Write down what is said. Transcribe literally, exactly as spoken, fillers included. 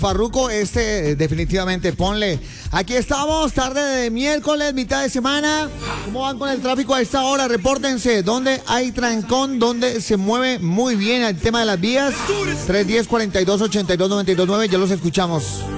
Farruko, este definitivamente, ponle. Aquí estamos, tarde de miércoles, mitad de semana. ¿Cómo van con el tráfico a esta hora? Repórtense. ¿Dónde hay trancón? ¿Dónde se mueve muy bien el tema de las vías? tres uno cero, cuatro dos, ocho dos, nueve dos nueve. Ya los escuchamos.